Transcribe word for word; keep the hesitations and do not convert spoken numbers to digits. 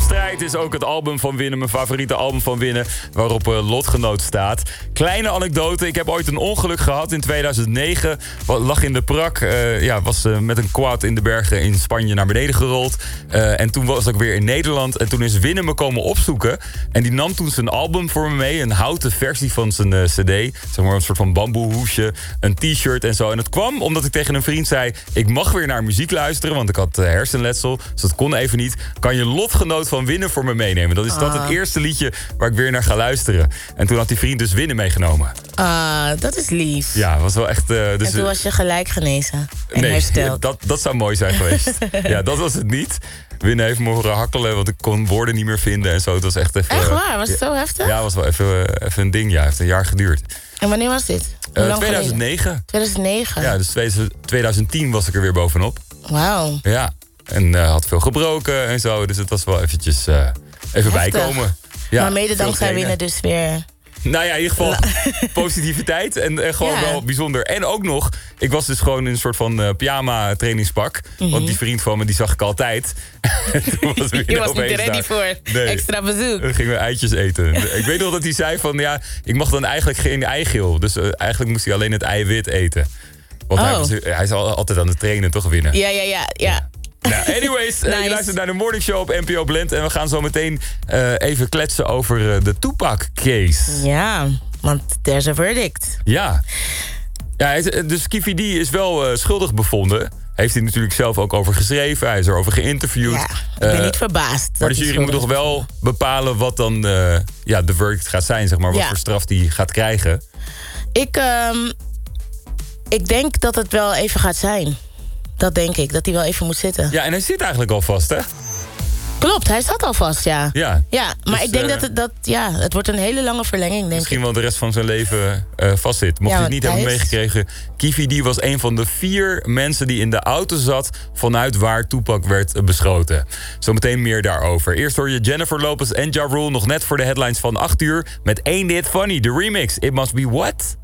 Strijd is ook het album van Winnen, mijn favoriete album van Winnen, waarop uh, Lotgenoot staat. Kleine anekdote, ik heb ooit een ongeluk gehad in tweeduizend negen. Lag in de prak, uh, ja, was uh, met een quad in de bergen in Spanje naar beneden gerold. Uh, en toen was ik weer in Nederland en toen is Winnen me komen opzoeken. En die nam toen zijn album voor me mee, een houten versie van zijn uh, cd. Zeg maar een soort van bamboehoesje, een t-shirt en zo. En het kwam omdat ik tegen een vriend zei, ik mag weer naar muziek luisteren, want ik had uh, hersenletsel, dus dat kon even niet. Kan je Lotgenoot van Winnen voor me meenemen? Dat is dat het eerste liedje waar ik weer naar ga luisteren. En toen had die vriend dus Winnen meegenomen. Ah, dat is lief. Ja, was wel echt... Uh, dus en toen was je gelijk genezen en nee, hersteld. Dat, dat zou mooi zijn geweest. Ja, dat was het niet. Winnen heeft me horen hakkelen, want ik kon woorden niet meer vinden en zo. Het was echt even... Echt waar? Was het zo heftig? Ja, het was wel even, even een ding. Ja, het heeft een jaar geduurd. En wanneer was dit? Uh, tweeduizend negen. tweeduizend negen? Ja, dus tweeduizend tien was ik er weer bovenop. Wauw. Ja, en uh, had veel gebroken en zo. Dus het was wel eventjes uh, even heftig. bijkomen. Ja, maar mede dankzij Winnen dus weer... Nou ja, in ieder geval positiviteit en, en gewoon ja. wel bijzonder. En ook nog, ik was dus gewoon in een soort van uh, pyjama trainingspak. Mm-hmm. Want die vriend van me, die zag ik altijd. Toen was je was niet ready daar. voor nee. extra bezoek. Dan gingen we eitjes eten. Ik weet nog dat hij zei van, ja, ik mag dan eigenlijk geen eigeel. Dus uh, eigenlijk moest hij alleen het eiwit eten. Want oh. hij, was, hij is altijd aan het trainen, toch Winnen? Ja, ja, ja, ja. Nou, anyways, nice. uh, je luistert naar de Morning Show op N P O Blend. En we gaan zo meteen uh, even kletsen over uh, de Tupac-case. Ja, want there's a verdict. Ja. ja dus Kify D is wel uh, schuldig bevonden. Heeft hij natuurlijk zelf ook over geschreven. Hij is erover geïnterviewd. Ja, ik ben uh, niet verbaasd. Maar de jury moet toch wel bepalen wat dan uh, ja, de verdict gaat zijn. Zeg maar, wat ja. voor straf die gaat krijgen. Ik, um, ik denk dat het wel even gaat zijn. Dat denk ik, dat hij wel even moet zitten. Ja, en hij zit eigenlijk al vast, hè? Klopt, hij zat al vast, ja. Ja, ja maar dus, ik denk uh, dat, het, dat ja, het wordt een hele lange verlenging, denk misschien ik. wel de rest van zijn leven uh, vastzit. Mocht ja, je het niet hebben is... meegekregen, Kify D was een van de vier mensen die in de auto zat vanuit waar Tupac werd beschoten. Zometeen meer daarover. Eerst hoor je Jennifer Lopez en Ja Rule nog net voor de headlines van acht uur met Ain't It Funny, de remix. It Must Be What?